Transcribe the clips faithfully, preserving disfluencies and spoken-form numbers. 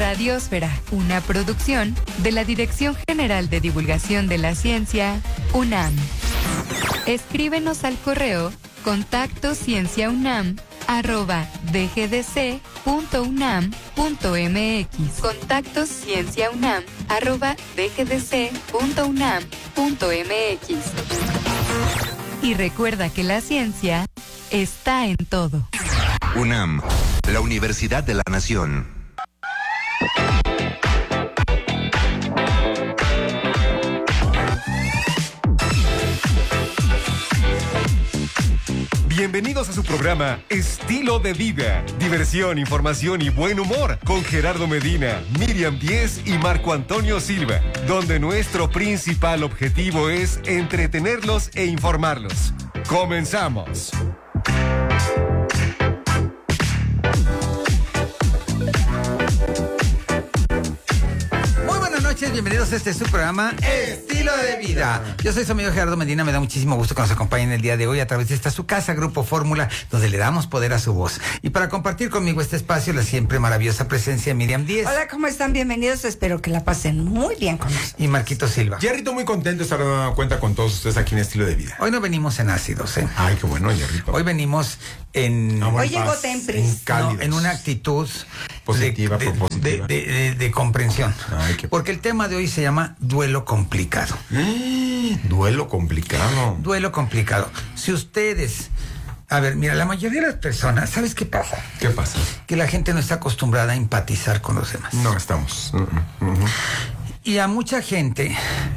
Radiosfera, una producción de la Dirección General de Divulgación de la Ciencia, UNAM. Escríbenos al correo contacto cienciaunam arroba dgdc.unam.mx. Contacto cienciaunam arroba dgdc.unam.mx. Y recuerda que la ciencia está en todo. UNAM, la Universidad de la Nación. Bienvenidos a su programa Estilo de Vida. Diversión, información y buen humor con Gerardo Medina, Miriam Díez y Marco Antonio Silva, donde nuestro principal objetivo es entretenerlos e informarlos. ¡Comenzamos! Bienvenidos a este su programa Estilo de Vida. Yo soy su amigo Gerardo Medina, me da muchísimo gusto que nos acompañen el día de hoy a través de esta su casa, Grupo Fórmula, donde le damos poder a su voz. Y para compartir conmigo este espacio, la siempre maravillosa presencia de Miriam Díez. Hola, ¿cómo están? Bienvenidos, espero que la pasen muy bien con nosotros. Y Marquito Silva. Jerrito, muy contento de estar dando cuenta con todos ustedes aquí en Estilo de Vida. Hoy no venimos en ácidos, ¿eh? Ay, qué bueno, Jerrito. Hoy venimos en... Hoy llegó Tempris. No, en una actitud positiva, de, de, propositiva. De, de, de, de comprensión. Ay, qué... Porque el tema de hoy se llama duelo complicado. ¡Eh! Duelo complicado. Duelo complicado. Si ustedes... A ver, mira, la mayoría de las personas, ¿sabes qué pasa? ¿Qué pasa? Que la gente no está acostumbrada a empatizar con los demás. No estamos. Uh-uh. Uh-huh. Y a mucha gente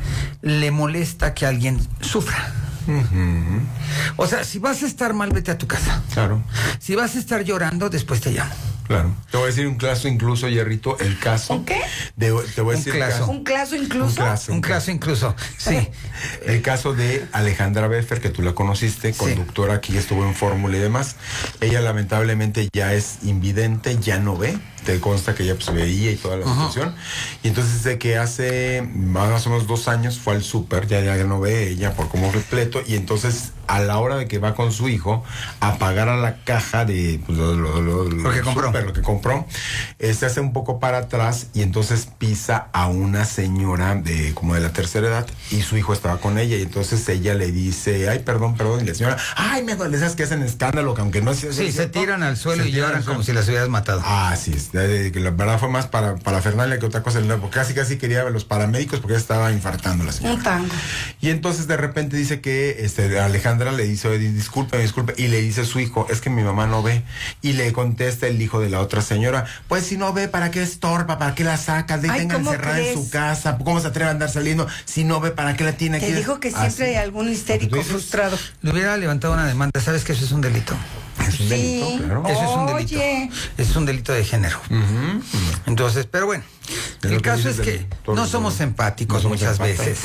le molesta que alguien sufra. Uh-huh. O sea, si vas a estar mal, vete a tu casa. Claro. Si vas a estar llorando, después te llamo. Claro. Te voy a decir un caso incluso, Jerrito, el caso. ¿Un qué? De, te voy a Un decir caso. el caso. ¿Un caso incluso? Un caso. Un caso incluso, sí. El caso de Alejandra Beffer, que tú la conociste, conductora aquí, estuvo en Fórmula y demás. Ella lamentablemente ya es invidente, ya no ve. Te consta que ella pues veía y toda la uh-huh. situación. Y entonces de que hace más o menos dos años fue al súper, ya, ya no ve ella por como repleto. Y entonces a la hora de que va con su hijo a pagar a la caja de pues, lo, lo, lo, lo, que compró. Super, lo que compró, eh, se hace un poco para atrás y entonces pisa a una señora de como de la tercera edad y su hijo estaba con ella y entonces ella le dice, ay, perdón, perdón, y la señora, ay, me duele, esas que hacen escándalo, que aunque no sea sí, se tiran al suelo y lloran como si las hubieras matado. Ah, sí, es, de, que la verdad fue más para, para Fernández que otra cosa, porque casi casi quería ver los paramédicos porque ya estaba infartando la señora. Un tango. Y entonces de repente dice que este, Alejandra le dice, disculpe, disculpe, y le dice a su hijo, es que mi mamá no ve, y le contesta el hijo de la otra señora, pues si no ve, ¿para qué estorba? ¿Para qué la sacas? De tenga encerrada en su casa, ¿cómo se atreve a andar saliendo? Si no ve, ¿para qué la tiene aquí? Te dijo que siempre ah, sí. hay algún histérico frustrado. Le hubiera levantado una demanda, ¿sabes que eso es un delito? Es un sí. delito, claro. Eso es un delito. Oye. Es un delito de género. Uh-huh. Entonces, pero bueno, el caso es que no somos empáticos no somos muchas empatas. veces.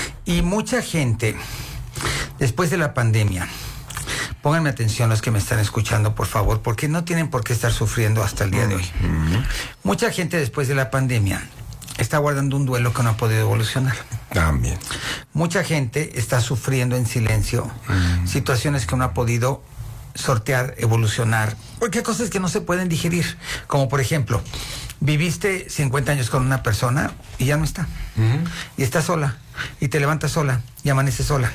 Y mucha gente, después de la pandemia, pónganme atención los que me están escuchando, por favor, porque no tienen por qué estar sufriendo hasta el día de hoy. Uh-huh. Mucha gente después de la pandemia está guardando un duelo que no ha podido evolucionar. También. Mucha gente está sufriendo en silencio uh-huh. situaciones que no ha podido sortear, evolucionar, porque hay cosas que no se pueden digerir, como por ejemplo, viviste cincuenta años con una persona y ya no está, uh-huh. y estás sola, y te levantas sola, y amaneces sola,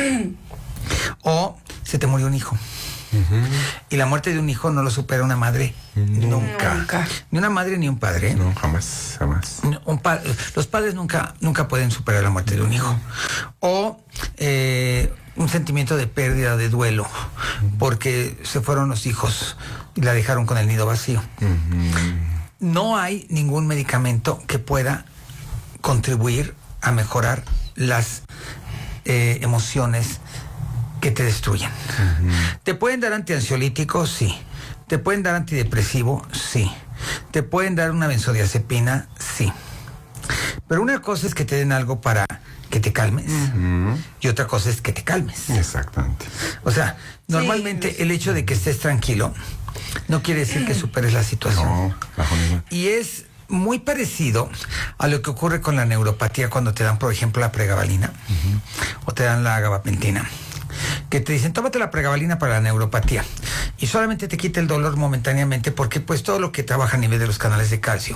o se te murió un hijo, uh-huh. y la muerte de un hijo no lo supera una madre nunca, nunca. ni una madre ni un padre, no, jamás, jamás. Un pa- los padres nunca, nunca pueden superar la muerte de un hijo, o eh, un sentimiento de pérdida, de duelo, porque se fueron los hijos y la dejaron con el nido vacío. Uh-huh. No hay ningún medicamento que pueda contribuir a mejorar las eh, emociones que te destruyen. Uh-huh. ¿Te pueden dar antiansiolíticos? Sí. ¿Te pueden dar antidepresivo? Sí. ¿Te pueden dar una benzodiazepina? Sí. Pero una cosa es que te den algo para que te calmes, uh-huh. y otra cosa es que te calmes. Exactamente. O sea, normalmente sí. el hecho de que estés tranquilo no quiere decir que superes la situación. No, bajo ningún. Y es muy parecido a lo que ocurre con la neuropatía cuando te dan, por ejemplo, la pregabalina uh-huh. o te dan la gabapentina, que te dicen, tómate la pregabalina para la neuropatía y solamente te quita el dolor momentáneamente porque pues todo lo que trabaja a nivel de los canales de calcio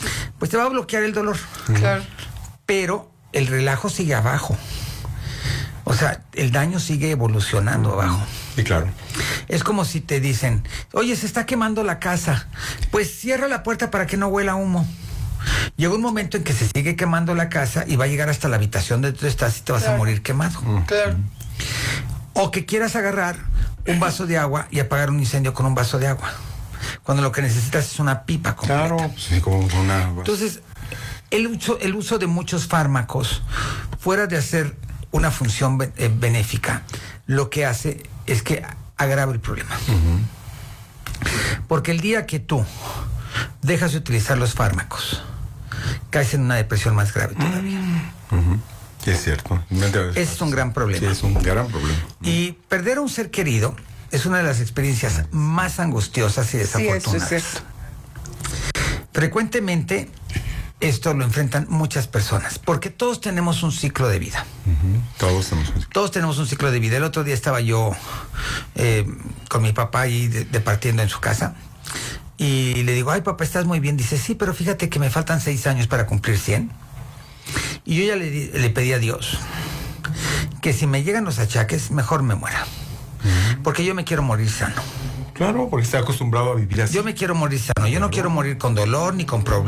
pues te va a bloquear el dolor. Claro. Pero el relajo sigue abajo. O sea, el daño sigue evolucionando uh-huh. abajo. Sí, claro. Es como si te dicen, oye, se está quemando la casa. Pues cierra la puerta para que no huela humo. Llega un momento en que se sigue quemando la casa y va a llegar hasta la habitación donde tú estás y te vas claro. a morir quemado. Uh-huh. Claro. O que quieras agarrar un vaso de agua y apagar un incendio con un vaso de agua, cuando lo que necesitas es una pipa completa. Claro, sí, como una... Entonces, el uso, el uso de muchos fármacos, fuera de hacer una función be- eh, benéfica, lo que hace es que agrava el problema. Uh-huh. Porque el día que tú dejas de utilizar los fármacos, caes en una depresión más grave todavía. Uh-huh. Sí, es cierto. Ese es un gran problema. Sí, es un gran problema. Y perder a un ser querido es una de las experiencias más angustiosas y desafortunadas. Sí, eso es eso. Frecuentemente esto lo enfrentan muchas personas, porque todos tenemos un ciclo de vida. Uh-huh. Todos tenemos un ciclo. Todos tenemos un ciclo de vida. El otro día estaba yo eh, con mi papá ahí de, departiendo en su casa y le digo, ay papá, estás muy bien. Dice, sí, pero fíjate que me faltan seis años para cumplir cien. Y yo ya le, le pedí a Dios que si me llegan los achaques, mejor me muera. Uh-huh. Porque yo me quiero morir sano. Claro, porque está acostumbrado a vivir así. Yo me quiero morir sano. Yo no quiero morir con dolor ni con problemas.